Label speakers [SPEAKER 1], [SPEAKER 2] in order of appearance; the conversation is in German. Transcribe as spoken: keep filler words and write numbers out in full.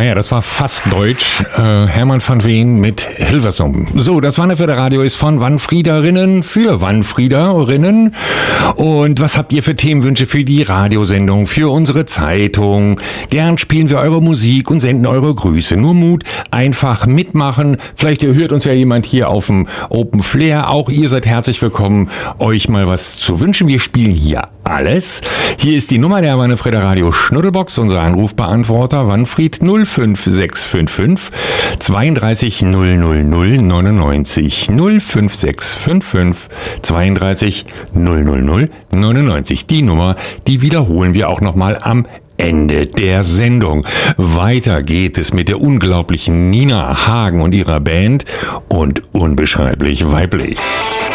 [SPEAKER 1] Naja, das war fast deutsch. Äh, Hermann van Veen mit Hilversum. So, das Wanderfelder Radio ist von Wanfriederinnen für Wanfriederinnen. Und was habt ihr für Themenwünsche für die Radiosendung, für unsere Zeitung? Gern spielen wir eure Musik und senden eure Grüße. Nur Mut, einfach mitmachen. Vielleicht hört uns ja jemand hier auf dem Open Flair. Auch ihr seid herzlich willkommen, euch mal was zu wünschen. Wir spielen hier alles. Hier ist die Nummer der Wanderfelder Radio Schnuddelbox, unser Anrufbeantworter Wanfried null fünf sechs fünf fünf zweiunddreißig null null null neunundneunzig null fünf sechs fünf fünf zweiunddreißig null null null neunundneunzig. Die Nummer, die wiederholen wir auch nochmal am Ende der Sendung. Weiter geht es mit der unglaublichen Nina Hagen und ihrer Band und unbeschreiblich weiblich.